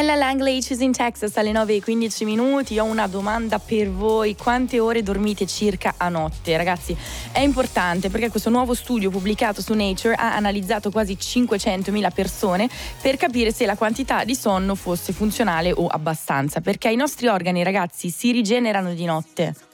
Ella Langley, She's in Texas, alle 9:15. Io ho una domanda per voi: quante ore dormite circa a notte? Ragazzi, è importante perché questo nuovo studio pubblicato su Nature ha analizzato quasi 500.000 persone per capire se la quantità di sonno fosse funzionale o abbastanza, perché i nostri organi, ragazzi, si rigenerano di notte.